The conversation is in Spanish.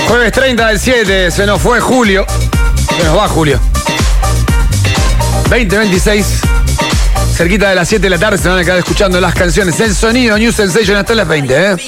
Jueves 30 del 7, se nos fue Julio. Se nos va Julio. 20:26. Cerquita de las 7 de la tarde se van a quedar escuchando las canciones. El sonido New Sensation hasta las 20,